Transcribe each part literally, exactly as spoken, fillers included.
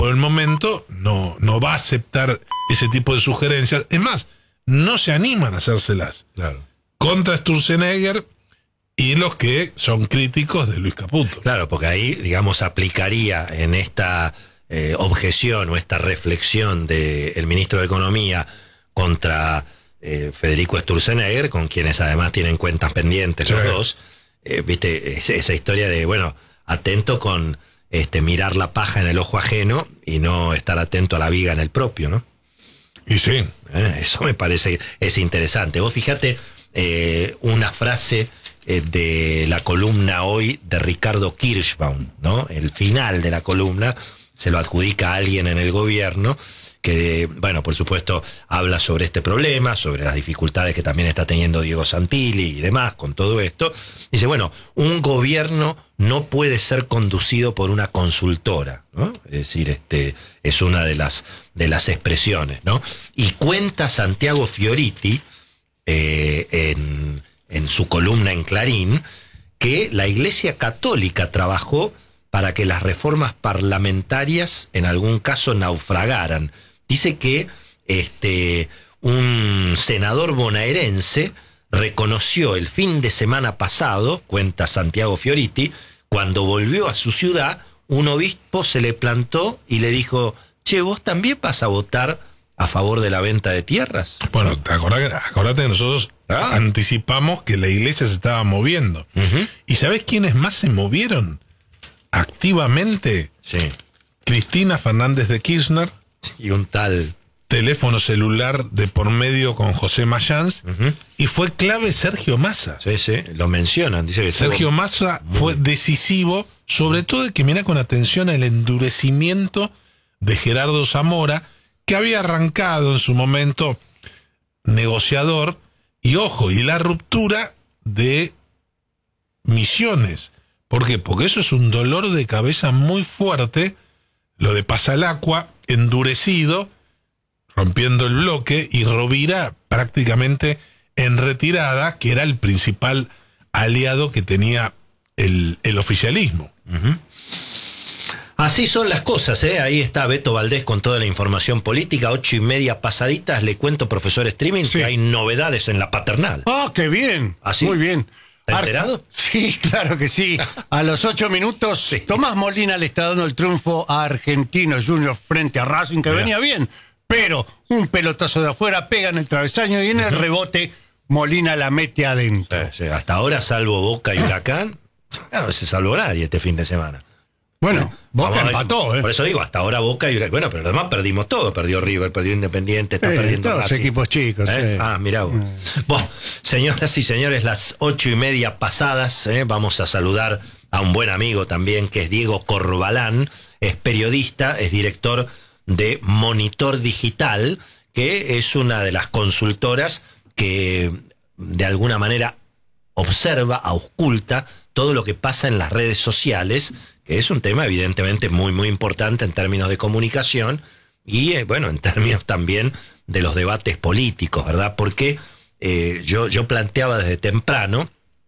por el momento no, no va a aceptar ese tipo de sugerencias. Es más, no se animan a hacérselas. Claro. Contra Sturzenegger y los que son críticos de Luis Caputo. Claro, porque ahí, digamos, aplicaría en esta eh, objeción o esta reflexión del ministro de Economía contra eh, Federico Sturzenegger, con quienes además tienen cuentas pendientes Sí. los dos, eh, viste, esa, esa historia de, bueno, atento con este mirar la paja en el ojo ajeno y no estar atento a la viga en el propio, ¿no? Y sí. Eh, eso me parece es interesante. Vos fíjate eh, una frase eh, de la columna hoy de Ricardo Kirschbaum, ¿no? El final de la columna se lo adjudica a alguien en el gobierno que, bueno, por supuesto, habla sobre este problema, sobre las dificultades que también está teniendo Diego Santilli y demás con todo esto. Dice, bueno, un gobierno no puede ser conducido por una consultora, ¿no? Es decir, este es una de las de las expresiones, ¿no? Y cuenta Santiago Fioriti eh, en, en su columna en Clarín que la Iglesia Católica trabajó para que las reformas parlamentarias en algún caso naufragaran. Dice que este un senador bonaerense reconoció el fin de semana pasado, cuenta Santiago Fioriti, cuando volvió a su ciudad, un obispo se le plantó y le dijo, che, ¿vos también vas a votar a favor de la venta de tierras? Bueno, acordate, acordate que nosotros Ah. anticipamos que la iglesia se estaba moviendo. Uh-huh. ¿Y sabés quiénes más se movieron activamente? Sí. Cristina Fernández de Kirchner, Y un tal... teléfono celular de por medio con José Mayans, Uh-huh. y fue clave Sergio Massa. Sí, sí, lo mencionan. Dice que Sergio tuvo... Massa fue decisivo, sobre todo de que mira con atención al endurecimiento de Gerardo Zamora, que había arrancado en su momento negociador, y ojo, y la ruptura de Misiones. ¿Por qué? Porque eso es un dolor de cabeza muy fuerte, lo de Pasalacqua, endurecido, rompiendo el bloque, y Rovira prácticamente en retirada, que era el principal aliado que tenía el, el oficialismo. Uh-huh. Así son las cosas, ¿eh? Ahí está Beto Valdés con toda la información política, ocho y media pasaditas. Le cuento, profesor Streaming, Sí. que hay novedades en la paternal. ¡Ah, qué bien! ¿Ah, sí? Muy bien. ¿Está Ar- enterado? Sí, claro que sí. A los ocho minutos, Tomás Molina le está dando el triunfo a Argentinos Juniors frente a Racing, que Mirá. venía bien, pero un pelotazo de afuera pega en el travesaño y en el rebote Molina la mete adentro. Sí, sí, hasta ahora, salvo Boca y Huracán, no se salvó nadie este fin de semana. Bueno, Boca Vamos a ver, empató, ¿eh? Por eso digo, hasta ahora Boca y Huracán. Bueno, pero además perdimos todo. Perdió River, perdió Independiente, está Eh, perdiendo todos Racing. equipos chicos, ¿Eh? sí. Ah, mirá vos. Bueno, señoras y señores, las ocho y media pasadas, ¿eh? Vamos a saludar a un buen amigo también, que es Diego Corbalán, es periodista, es director de Monitor Digital, que es una de las consultoras que de alguna manera observa, ausculta todo lo que pasa en las redes sociales, que es un tema evidentemente muy, muy importante en términos de comunicación y, eh, bueno, en términos también de los debates políticos, ¿verdad? Porque eh, yo, yo planteaba desde temprano,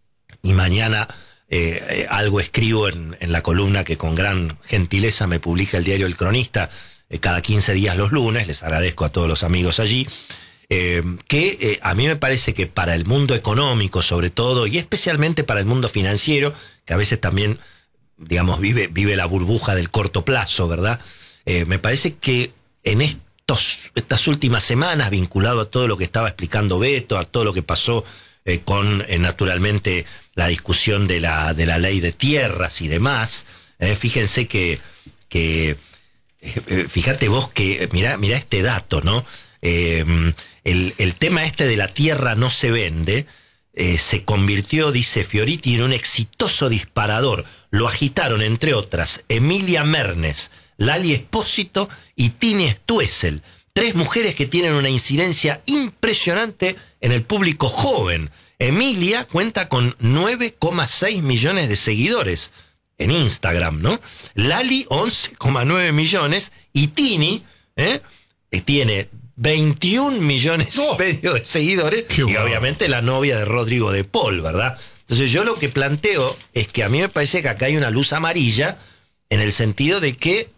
y mañana eh, eh, algo escribo en, en la columna que con gran gentileza me publica el diario El Cronista eh, cada quince días los lunes, les agradezco a todos los amigos allí, eh, que eh, a mí me parece que para el mundo económico sobre todo, y especialmente para el mundo financiero, que a veces también, digamos, vive, vive la burbuja del corto plazo, ¿verdad? Eh, me parece que en estos, estas últimas semanas, vinculado a todo lo que estaba explicando Beto, a todo lo que pasó eh, con, eh, naturalmente, la discusión de la, de la ley de tierras y demás, eh, fíjense que, que eh, eh, fíjate vos que, mirá, mirá este dato, ¿no? Eh, el, el tema este de la tierra no se vende, eh, se convirtió, dice Fioriti, en un exitoso disparador. Lo agitaron, entre otras, Emilia Mernes, Lali Espósito y Tini Stuessel, tres mujeres que tienen una incidencia impresionante en el público joven. Emilia cuenta con nueve coma seis millones de seguidores en Instagram, ¿no? Lali, once coma nueve millones, y Tini, ¿eh? que tiene veintiún millones y medio de seguidores, Qué y guau. obviamente la novia de Rodrigo de Paul, ¿verdad? Entonces yo lo que planteo es que a mí me parece que acá hay una luz amarilla, en el sentido de que